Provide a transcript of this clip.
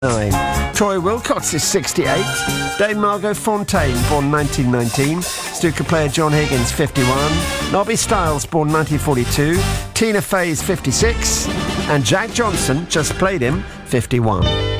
9. Troy Wilcox is 68. Dame Margot Fontaine, born 1919. Snooker player John Higgins, 51. Nobby Stiles, born 1942. Tina Fey's 56. And Jack Johnson, just played him, 51.